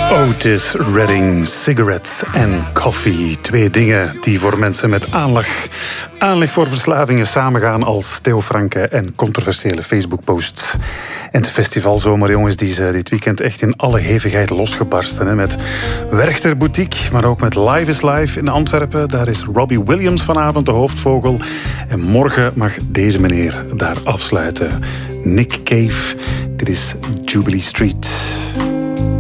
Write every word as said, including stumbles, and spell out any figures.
Otis Redding, cigarettes en koffie. Twee dingen die voor mensen met aanleg, aanleg voor verslavingen samengaan als Theo Franke en controversiële Facebook-posts. En de festivalzomer, jongens, die is dit weekend echt in alle hevigheid losgebarsten. Hè, met Werchter Boutique, maar ook met Live is Live in Antwerpen. Daar is Robbie Williams vanavond, de hoofdvogel. En morgen mag deze meneer daar afsluiten. Nick Cave, dit is Jubilee Street.